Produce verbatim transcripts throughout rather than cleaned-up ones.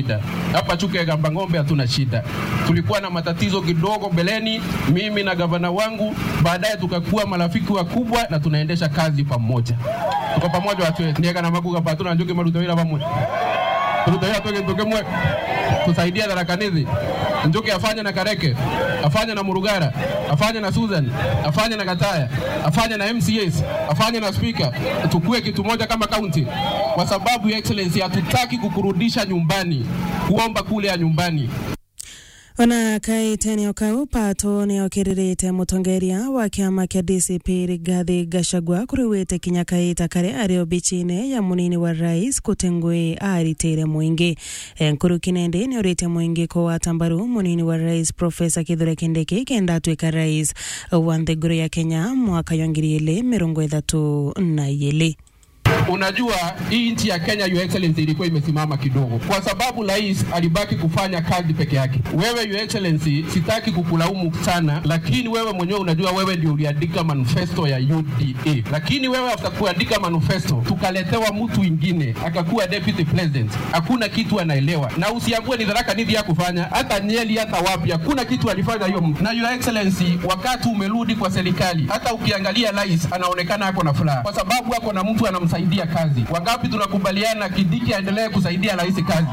shida. Hapa Chuka Gamba Ng'ombe hatuna shida. Tulikuwa na matatizo kidogo mbeleni, mimi na gavana wangu, baadaye tukakuwa marafiki wakubwa na tunaendesha kazi pamoja. Tuko pamoja watu wetu. Nieka na maguga patuna njoke marutawira pamoja. Marutawira toke toke mwe. Tusaidia Tharaka Nithi. Njoke afanye na Kareke, afanye na Murugara, afanye na Susan, afanye na Gataya, afanye na M C S, afanye na Speaker. Tukue kitu moja kama county. Kwa sababu ya excellency hatutaki kukurudisha nyumbani, kuomba kule ya nyumbani. Ona kai tene okaupa tone okirite mutongeria wa kiama kia D C P Rigathi Gachagua kuriwete kinyakaita kare ario bichine ya munini wa rais kutengwe aritire mwingi. Enkuru Kinende ni orite mwingi kwa tambaru munini wa rais Professor Kithure Kindiki kenda tuika rais wa Nthiguru ya Kenya mwaka yongiri ile mirongo ithatu na yele. Unajua hii nchi ya Kenya Your Excellency ilikuwa imesimama kidogo kwa sababu rais alibaki kufanya kazi peke yake. Wewe Your Excellency sitaki kukulaumu sana, lakini wewe mwenyewe unajua wewe ndio uliandika manifesto ya U D A. Lakini wewe after kuandika manifesto tukaletewa mtu mwingine akakuwa deputy president. Hakuna kitu anaelewa. Na usiambue ni Tharaka Nithi ya kufanya, hata Nyeri hata wapi hakuna kitu alifanya hiyo mtu. Na Your Excellency wakati umerudi kwa serikali, hata ukiangalia rais anaonekana ako na furaha kwa sababu ako na mtu anamsaidia kazi. Wangapi tunakubaliana Kindiki aendelee kusaidia rais kazi?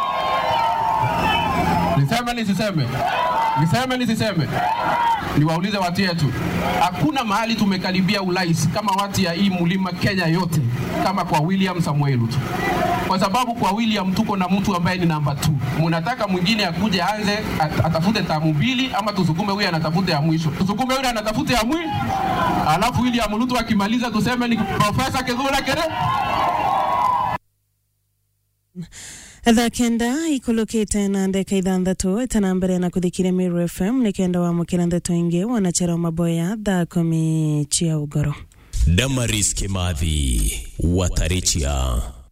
Niseme nisiseme? Niseme nisiseme? Niwaulize watu yetu. Hakuna mahali tumekaribia urais kama watu ya hii mlima Kenya yote kama kwa William Samuel Ruto. Kwa sababu kwa William tuko na mtu ambaye ni namba two. Mnataka mwingine akuje anze at, atafute tamu mbili ama tusukume huyu anatafute ya mwisho. Tusukume huyu anatafute ya mwisho. Alafu William Ruto akimaliza tuseme ni Professor Kithure Kindiki. Atha kenda ikulukite na ndeka ithanthatu itanambere na kuthikire Meru F M nikenda wa mukira ndeto ingi wanachero maboya thaa kumi cia ugoro. Damaris Kimathi Watarichia.